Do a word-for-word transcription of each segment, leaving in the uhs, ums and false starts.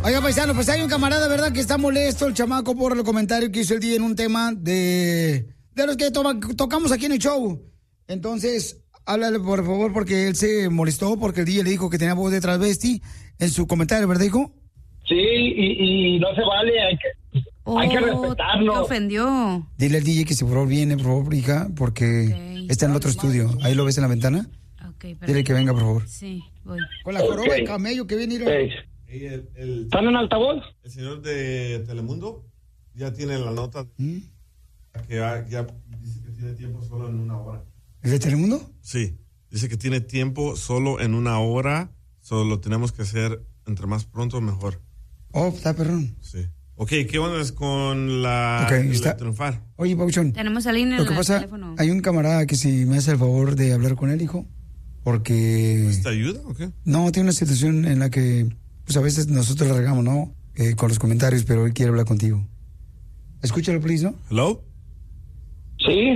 Oiga, paisano, pues hay un camarada, ¿verdad? Que está molesto el chamaco por el comentario que hizo el día en un tema de, de los que toma, tocamos aquí en el show. Entonces, háblale por favor porque él se molestó porque el D J le dijo que tenía voz de transvesti en su comentario, ¿verdad, hijo? Sí, y, y no se vale, hay que, oh, hay que respetarlo. Te ofendió. Dile al D J que se por favor viene, por favor, hija, porque okay. está en el otro estudio. Ahí lo ves en la ventana. Okay, dile que venga, por favor. Sí, voy. Con la joroba okay. de camello que viene. Okay. El, el, ¿Están en altavoz? El señor de Telemundo ya tiene la nota ¿Mm? que ya, ya dice que tiene tiempo solo en una hora. ¿Es de Telemundo? Sí, dice que tiene tiempo solo en una hora, solo lo tenemos que hacer entre más pronto mejor. Oh, está perrón. Sí. Ok, ¿qué onda es con la okay, está... triunfar? Oye, Pauchón. Tenemos a línea en el pasa, teléfono. Hay un camarada que si me hace el favor de hablar con él, hijo, porque... ¿Te ayuda o qué? No, tiene una situación en la que... Pues a veces nosotros la regamos, ¿no? Eh, con los comentarios, pero él quiere hablar contigo. Escúchalo, please, ¿no? ¿Hello? Sí.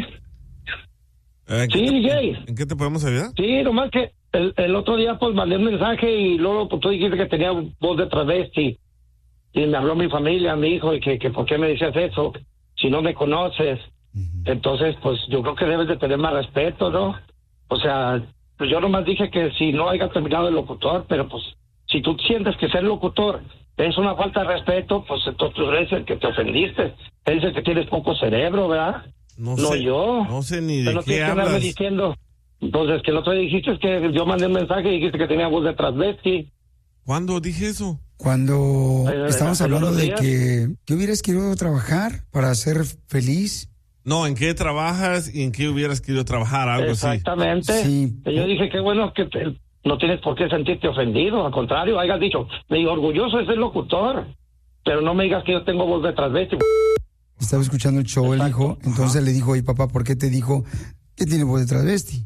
Eh, sí, D J. ¿En, ¿En qué te podemos ayudar? Sí, nomás que el, el otro día pues mandé un mensaje y luego pues, tú dijiste que tenía voz de travesti. Y me habló mi familia, mi hijo, y que, que por qué me decías eso, si no me conoces. Uh-huh. Entonces, pues yo creo que debes de tener más respeto, ¿no? O sea, pues yo nomás dije que si no haya terminado el locutor, pero pues... Si tú sientes que ser locutor es una falta de respeto, pues entonces tú eres el que te ofendiste. Eres el que tienes poco cerebro, ¿verdad? No, no sé, yo. No sé ni de pero no qué hablas. Que diciendo. Entonces, que el otro día dijiste que yo mandé un mensaje y dijiste que tenía voz de transvesti. ¿Cuándo dije eso? Cuando eh, estamos hablando de que, que hubieras querido trabajar para ser feliz. No, ¿en qué trabajas y en qué hubieras querido trabajar? Algo Exactamente. así. Exactamente. Yo dije, qué bueno que... Te, no tienes por qué sentirte ofendido, al contrario, hayas dicho, me digo, orgulloso de ser locutor, pero no me digas que yo tengo voz de transvesti. Estaba escuchando el show Exacto. el hijo, entonces Ajá. le dijo, oye papá, ¿por qué te dijo que tiene voz de transvesti?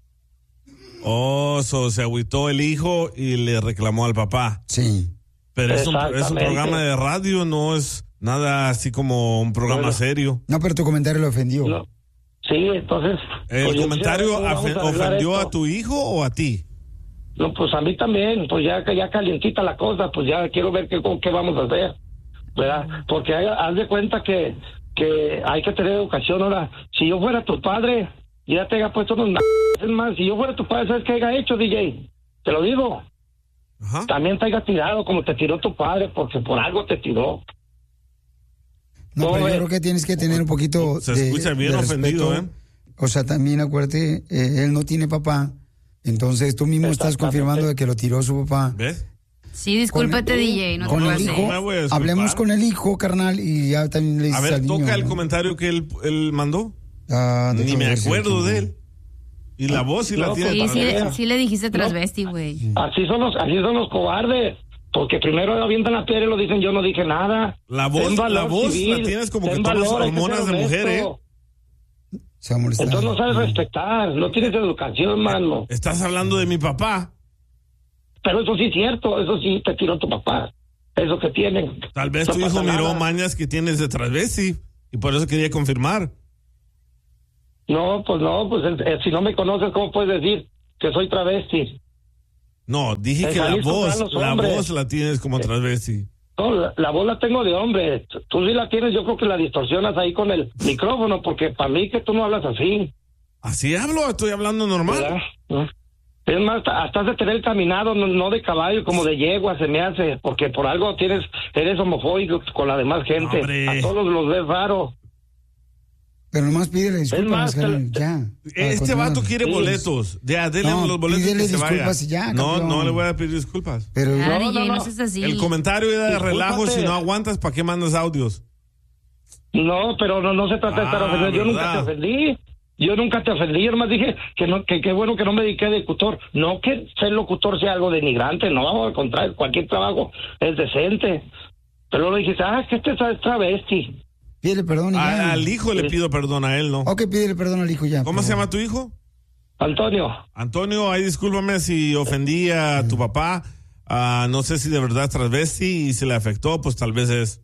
Oh, so, se agüitó el hijo y le reclamó al papá. Sí. Pero es un, es un programa de radio, no es nada así como un programa bueno. serio. No, pero tu comentario lo ofendió. No. Sí, entonces... ¿El pues comentario ofendió a tu hijo o a ti? No, pues a mí también, pues ya ya calientita la cosa, pues ya quiero ver qué, qué vamos a hacer, ¿verdad? Porque hay, haz de cuenta que, que hay que tener educación. Ahora, si yo fuera tu padre, ya te haya puesto unos m****** más, si yo fuera tu padre, ¿sabes qué haya hecho, D J? Te lo digo. Ajá. También te haya tirado como te tiró tu padre, porque por algo te tiró. No, pero yo creo que tienes que tener un poquito Se de, escucha bien de ofendido, ¿eh? O sea, también acuérdate, eh, él no tiene papá. Entonces tú mismo estás confirmando de que lo tiró su papá. ¿Ves? Sí, discúlpate, con, D J. No con te el hijo, hablemos con el hijo, carnal, y ya también le dices A ver, al niño, toca ¿no? el comentario que él, él mandó. Ah, Ni me acuerdo de él. Y la voz sí no, la tiene. Sí, sí, sí le dijiste transvesti, güey. No. Así son los, así son los cobardes. Porque primero avientan la piedra y lo dicen, yo no dije nada. La voz, la voz civil, la tienes como que tomas hormonas de mujer, ¿eh? Entonces no sabes respetar, no tienes educación, mano. Estás hablando de mi papá. Pero eso sí es cierto, eso sí te tiró tu papá. Eso que tienen. Tal vez no tu hijo miró nada. mañas que tienes de transvesti y por eso quería confirmar. No, pues no, pues eh, si no me conoces, ¿cómo puedes decir que soy travesti? No, dije que la voz, la voz la tienes como transvesti. No, la, la voz la tengo de hombre. Tú sí la tienes, yo creo que la distorsionas ahí con el micrófono, porque para mí que tú no hablas así. ¿Así hablo? Estoy hablando normal. ¿No? Es más, hasta has de tener caminado, no, no de caballo, como de yegua se me hace, porque por algo tienes, eres homofóbico con la demás gente. ¡Hombre! A todos los ves raro. Pero nomás pídele disculpas, más, carnal, ya. Este vato quiere sí. boletos. Ya, denle no, los boletos y se vaya. Y ya, no, no le voy a pedir disculpas. Pero ah, no, D J, no, no seas así. El comentario era de relajo. Si no aguantas, ¿para qué mandas audios? No, pero no, no se trata de estar Ah, ofendido. Yo nunca te ofendí. Yo nunca te ofendí. Yo nomás dije que no, que qué bueno que no me dediqué de locutor. No que ser locutor sea algo denigrante. No, al contrario, cualquier trabajo es decente. Pero luego dijiste, ah, es que este es travesti. Pídele perdón y ya. A, al hijo le pido perdón, a él no. Ok, pídele perdón al hijo ya. ¿Cómo se llama tu hijo? Antonio. Antonio, ahí discúlpame si ofendí a tu papá. Uh, no sé si de verdad es transvesti y si le afectó, pues tal vez es.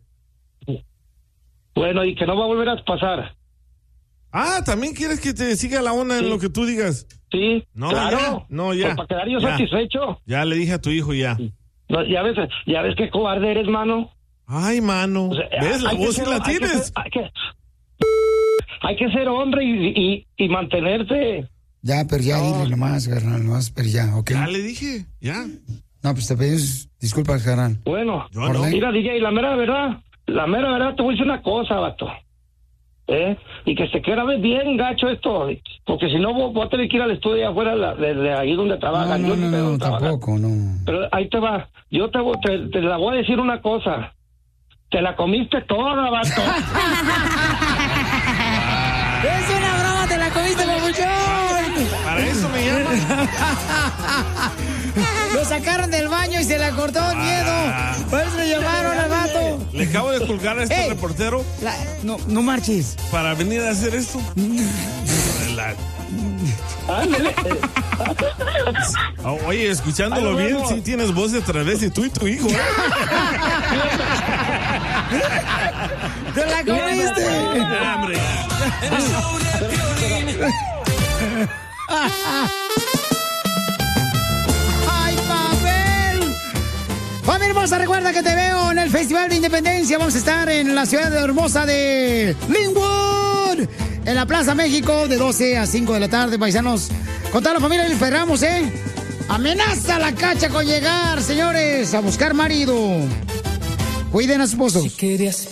Bueno, y que no va a volver a pasar. Ah, ¿también quieres que te siga la onda sí. en lo que tú digas? Sí, no, claro. Ya, no, ya. Pues para quedar yo ya. satisfecho. Ya le dije a tu hijo ya. No, ya ves, ya ves qué cobarde eres, mano. Ay, mano. O sea, ¿Ves? La hay que voz sí ser- la hay que tienes. ser- Hay que, hay que ser hombre y, y, y mantenerse. Ya, pero ya dile nomás, carnal, nomás, pero ya, ¿ok? Ya le dije, ya. No, pues te pedimos disculpas, carnal. Bueno, Yo no. mira, D J, la mera verdad, la mera verdad, te voy a decir una cosa, vato. ¿Eh? Y que se queda bien gacho esto, porque si no voy, voy a tener que ir al estudio afuera de, de ahí donde No, trabajan. no, Yo no, ni sé no, dónde trabajan. tampoco, no. Pero ahí te va, yo te, voy- te, te la voy a decir una cosa. Te la comiste toda, vato. ¡Es una broma, te la comiste, papuchón! Para eso me llaman. Lo sacaron del baño y se le cortó el miedo. Por eso lo llamaron al vato. Le acabo de colgar a este Ey. reportero La- no, no marches. para venir a hacer esto. La- Ándale. Oh, oye, escuchándolo Ahí nos bien, vemos. sí tienes voz de travesti, tú y tu hijo, ¿eh? ¡Te la comiste! Ya, hombre. ¡Ay, papel! Familia hermosa, recuerda que te veo en el Festival de Independencia. Vamos a estar en la ciudad hermosa de Linwood, en la Plaza México, de doce a cinco de la tarde, paisanos. Con toda la familia les esperamos, ¿eh? Amenaza la cacha con llegar, señores, a buscar marido. Cuiden a su esposo. Si querías